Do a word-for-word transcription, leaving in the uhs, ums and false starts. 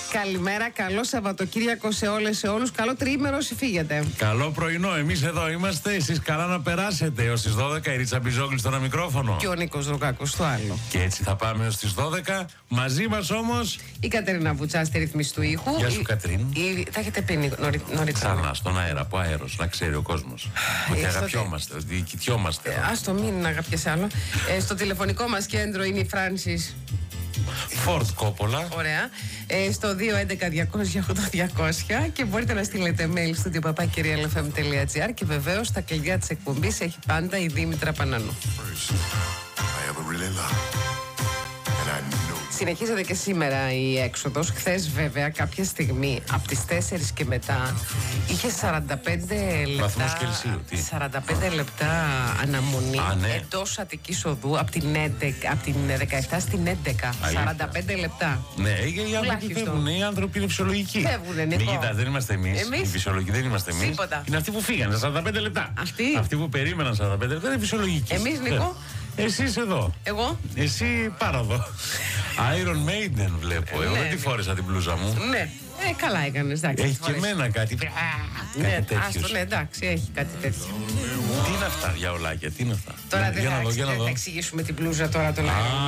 Καλημέρα, καλό Σαββατοκύριακο σε όλες, σε όλους. Καλό τριήμερο όσοι φύγετε. Καλό πρωινό, εμείς εδώ είμαστε. Εσείς καλά να περάσετε. Έως τις δώδεκα η Ρίτσα Μπιζόγλη στο ένα μικρόφωνο. Και ο Νίκος Ροκάκος στο άλλο. Και έτσι θα πάμε έως τις δώδεκα. Μαζί μας όμως η Κατερίνα Βουτσά στη ρύθμιση του ήχου. Γεια σου, η... Κατερίνα. Η... Θα έχετε πει νωρί... νωρίτερα. Ξανά στον αέρα, από αέρος, να ξέρει ο κόσμος. Ότι αγαπιόμαστε, ότι κοιτιόμαστε. Ε, ας το μην αγαπιέσαι άλλο. ε, στο τηλεφωνικό μας κέντρο είναι η Φράνσις Φόρτ Κόπολα. Ωραία. Ε, στο δύο έντεκα διακόσια ογδόντα διακόσια και μπορείτε να στείλετε mail στο τυπαπάκυριαλεφm τελεία εφ εμ τελεία τζι άρ και βεβαίως τα κλειδιά της εκπομπής έχει πάντα η Δήμητρα Πανανού. Συνεχίζεται και σήμερα η έξοδος. Χθες βέβαια κάποια στιγμή από τις τέσσερις και μετά είχε σαράντα πέντε λεπτά, σαράντα πέντε λεπτά αναμονή Α, ναι. εντός Αττικής Οδού από την, έντεκα, από την δεκαεπτά στην έντεκα. Αλήθεια. σαράντα πέντε λεπτά. Ναι, οι άνθρωποι φεύγουν, οι άνθρωποι είναι φυσιολογικοί. Φεύγουνε, Νίκο. Μην κοιτάς, δεν είμαστε εμείς. Εμείς? Οι φυσιολογικοί δεν είμαστε εμείς. Τίποτα. Είναι αυτοί που φύγανε σαράντα πέντε λεπτά. Αυτοί? Αυτοί που περίμεναν σαράντα πέντε λεπτά είναι φυσιολογικοί. Εμείς, Νίκο? Εσύ είσαι εδώ. Εγώ? Εσύ πάρα εδώ. Iron Maiden βλέπω. Ε, Εγώ ναι, δεν τη ναι. φόρεσα την μπλούζα μου. Ναι. Ε, καλά έκανες, εντάξει. Έχει τις και φορές. εμένα κάτι. Ναι, Κάτι άστο, τέτοιος. ναι, εντάξει, έχει κάτι τέτοιο. Τι είναι αυτά, διαολάκια, τι είναι αυτά. Τώρα Ναι, δεν για θα, να δω, εξ- για να δεν δω. θα εξηγήσουμε την μπλούζα τώρα τον Α, Iron